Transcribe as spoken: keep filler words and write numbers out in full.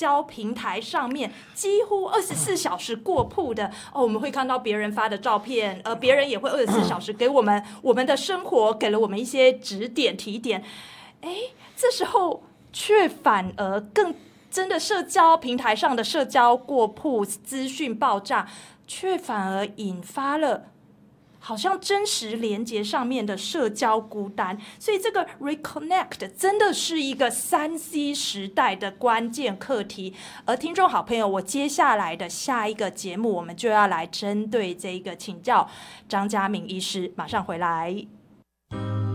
交平台上面几乎二十四小时过曝的哦，我们会看到别人发的照片，呃，别人也会二十四小时给我们我们的生活给了我们一些指点提点，哎，这时候却反而更真的社交平台上的社交过曝、资讯爆炸，却反而引发了好像真实连结上面的社交孤单，所以这个 reconnect 真的是一个 三 C 时代的关键课题。而听众好朋友，我接下来的下一个节目，我们就要来针对这个请教张嘉明医师，马上回来。